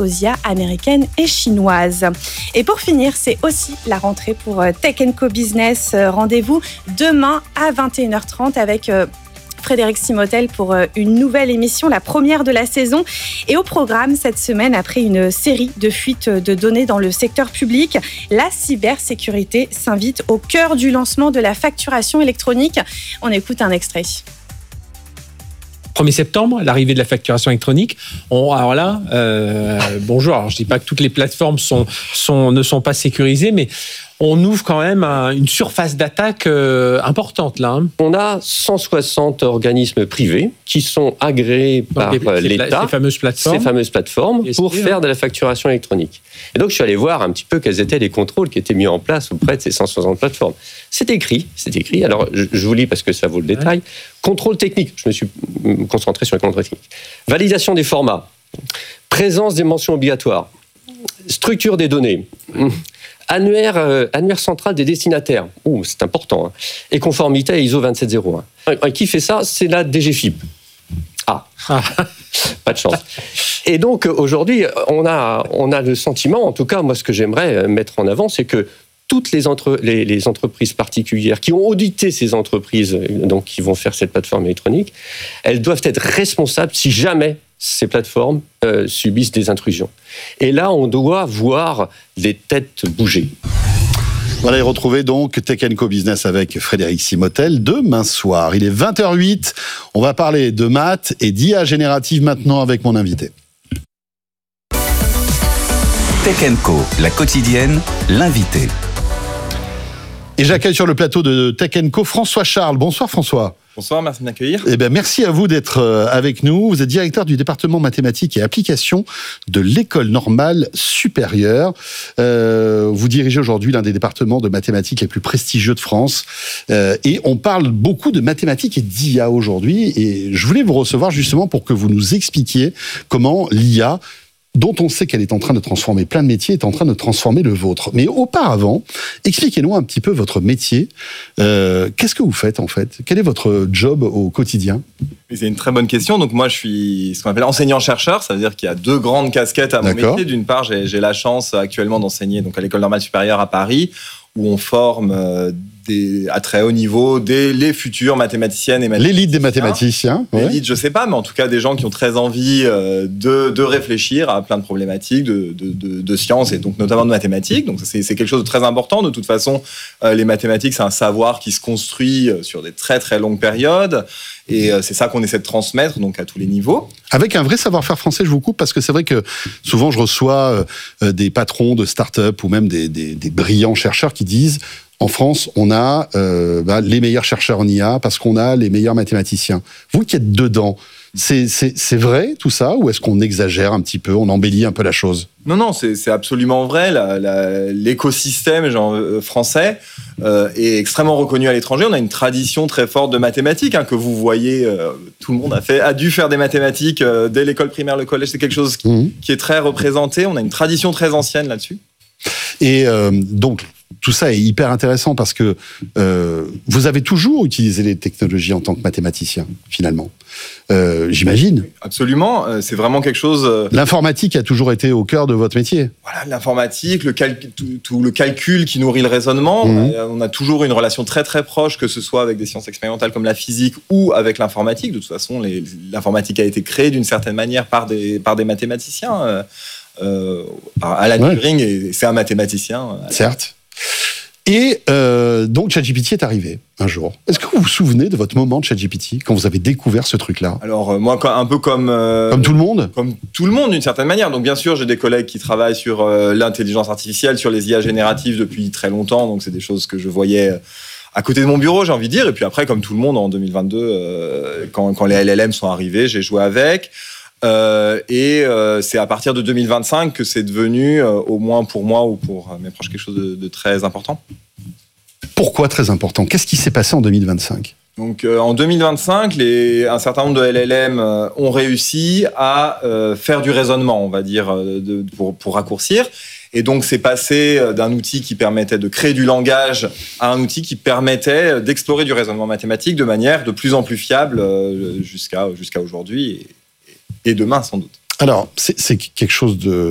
aux IA américaines et chinoises. Et pour finir, c'est aussi la rentrée pour Tech & Co Business. Rendez-vous demain à 21h30 avec Frédéric Simotel pour une nouvelle émission, la première de la saison. Et au programme cette semaine, après une série de fuites de données dans le secteur public, la cybersécurité s'invite au cœur du lancement de la facturation électronique. On écoute un extrait. 1er septembre, l'arrivée de la facturation électronique. Alors là, bonjour. Alors je dis pas que toutes les plateformes ne sont pas sécurisées, mais on ouvre quand même une surface d'attaque importante là. On a 160 organismes privés qui sont agréés par l'État, ces fameuses plateformes, pour faire de la facturation électronique. Et donc je suis allé voir un petit peu quels étaient les contrôles qui étaient mis en place auprès de ces 160 plateformes. C'est écrit. Alors je vous lis parce que ça vaut le détail. Contrôle technique, je me suis concentré sur les contrôles techniques. Validation des formats, présence des mentions obligatoires, structure des données, annuaire central des destinataires, c'est important, et conformité à ISO 27001. Qui fait ça? C'est la DGFiP. Pas de chance. Et donc aujourd'hui, on a le sentiment, en tout cas moi ce que j'aimerais mettre en avant, c'est que toutes les entreprises particulières qui ont audité ces entreprises, donc qui vont faire cette plateforme électronique, elles doivent être responsables si jamais ces plateformes subissent des intrusions. Et là, on doit voir les têtes bouger. Voilà, et retrouvez donc Tech & Co Business avec Frédéric Simotel demain soir. Il est 20h08. On va parler de maths et d'IA générative maintenant avec mon invité. Tech & Co, la quotidienne, l'invité. Et j'accueille sur le plateau de Tech & Co François Charles. Bonsoir François. Bonsoir, merci de m'accueillir. Merci à vous d'être avec nous. Vous êtes directeur du département mathématiques et applications de l'École normale supérieure. Vous dirigez aujourd'hui l'un des départements de mathématiques les plus prestigieux de France. Et on parle beaucoup de mathématiques et d'IA aujourd'hui. Et je voulais vous recevoir justement pour que vous nous expliquiez comment l'IA, dont on sait qu'elle est en train de transformer plein de métiers, est en train de transformer le vôtre. Mais auparavant, expliquez-nous un petit peu votre métier. Qu'est-ce que vous faites en fait? Quel est votre job au quotidien? C'est une très bonne question. Donc moi, je suis ce qu'on appelle enseignant-chercheur. Ça veut dire qu'il y a deux grandes casquettes à mon métier. D'une part, j'ai la chance actuellement d'enseigner donc à l'École normale supérieure à Paris, où on forme à très haut niveau les futurs mathématiciennes et mathématiciens. L'élite des mathématiciens. L'élite, je sais pas, mais en tout cas des gens qui ont très envie de réfléchir à plein de problématiques de sciences et donc notamment de mathématiques. Donc c'est quelque chose de très important. De toute façon, les mathématiques, c'est un savoir qui se construit sur des très très longues périodes. Et c'est ça qu'on essaie de transmettre donc à tous les niveaux. Avec un vrai savoir-faire français, je vous coupe, parce que c'est vrai que souvent je reçois des patrons de start-up ou même des brillants chercheurs qui disent en France, on a les meilleurs chercheurs en IA parce qu'on a les meilleurs mathématiciens. Vous qui êtes dedans, c'est vrai tout ça, ou est-ce qu'on exagère un petit peu, on embellit un peu la chose? Non, c'est absolument vrai. L'écosystème français est extrêmement reconnu à l'étranger. On a une tradition très forte de mathématiques que vous voyez. Tout le monde a dû faire des mathématiques dès l'école primaire, le collège. C'est quelque chose qui est très représenté. On a une tradition très ancienne là-dessus. Et donc, tout ça est hyper intéressant parce que vous avez toujours utilisé les technologies en tant que mathématicien, finalement. J'imagine. Absolument. C'est vraiment quelque chose... L'informatique a toujours été au cœur de votre métier. Voilà, l'informatique, tout le calcul qui nourrit le raisonnement. On a toujours une relation très très proche, que ce soit avec des sciences expérimentales comme la physique ou avec l'informatique. De toute façon, l'informatique a été créée d'une certaine manière par des mathématiciens. Alan Turing, c'est un mathématicien. Certes. Et donc ChatGPT est arrivé un jour. Est-ce que vous vous souvenez de votre moment de ChatGPT quand vous avez découvert ce truc-là? Alors moi, un peu comme tout le monde. Comme tout le monde d'une certaine manière. Donc bien sûr, j'ai des collègues qui travaillent sur l'intelligence artificielle, sur les IA génératives depuis très longtemps. Donc c'est des choses que je voyais à côté de mon bureau, j'ai envie de dire. Et puis après, comme tout le monde en 2022, quand les LLM sont arrivés, j'ai joué avec. C'est à partir de 2025 que c'est devenu, au moins pour moi ou pour mes proches, quelque chose de très important. Pourquoi très important? Qu'est-ce qui s'est passé en 2025? Donc, en 2025, un certain nombre de LLM ont réussi à faire du raisonnement, on va dire, pour raccourcir. Et donc, c'est passé d'un outil qui permettait de créer du langage à un outil qui permettait d'explorer du raisonnement mathématique de manière de plus en plus fiable jusqu'à aujourd'hui et demain, sans doute. Alors, c'est quelque chose de